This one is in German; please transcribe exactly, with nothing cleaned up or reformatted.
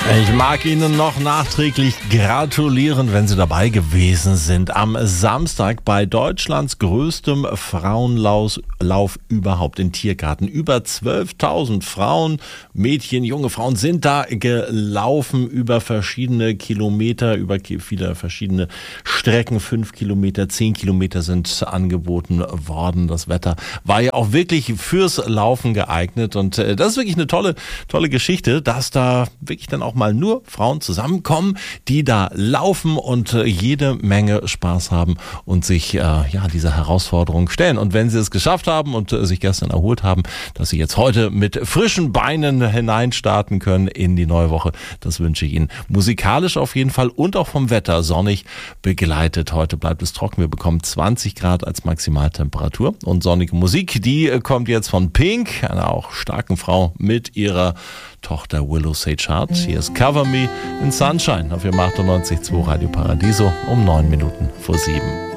Ich mag Ihnen noch nachträglich gratulieren, wenn Sie dabei gewesen sind. Am Samstag bei Deutschlands größtem Frauenlauf Lauf überhaupt in Tiergarten. Über zwölftausend Frauen, Mädchen, junge Frauen sind da gelaufen über verschiedene Kilometer, über viele verschiedene Strecken. Fünf Kilometer, zehn Kilometer sind angeboten worden. Das Wetter war ja auch wirklich fürs Laufen geeignet. Und das ist wirklich eine tolle, tolle Geschichte, dass da wirklich dann auch mal nur Frauen zusammenkommen, die da laufen und äh, jede Menge Spaß haben und sich äh, ja dieser Herausforderung stellen. Und wenn sie es geschafft haben und äh, sich gestern erholt haben, dass sie jetzt heute mit frischen Beinen hineinstarten können in die neue Woche, das wünsche ich Ihnen. Musikalisch auf jeden Fall und auch vom Wetter sonnig begleitet. Heute bleibt es trocken. Wir bekommen zwanzig Grad als Maximaltemperatur und sonnige Musik, die äh, kommt jetzt von Pink, einer auch starken Frau mit ihrer Tochter Willow Sage Hart. Hier ist Cover Me in Sunshine auf Ihrem achtundneunzig Komma zwei Radio Paradiso um neun Minuten vor sieben.